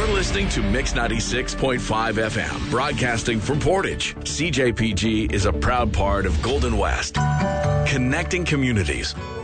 You're listening to Mix 96.5 FM, broadcasting from Portage. CJPG is a proud part of Golden West, connecting communities.